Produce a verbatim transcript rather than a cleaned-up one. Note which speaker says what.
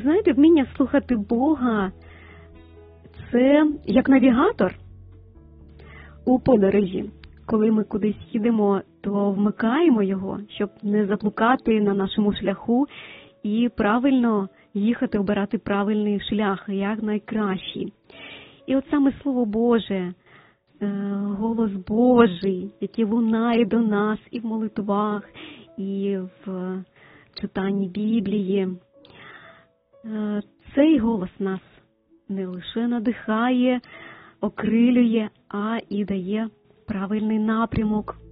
Speaker 1: знаєте, вміння слухати Бога – це як навігатор у подорожі. Коли ми кудись їдемо, то вмикаємо його, щоб не заблукати на нашому шляху і правильно їхати, обирати правильний шлях, як найкращий. І от саме Слово Боже, голос Божий, який лунає до нас і в молитвах, і в читанні Біблії, цей голос нас не лише надихає, окрилює, а і дає правильний напрямок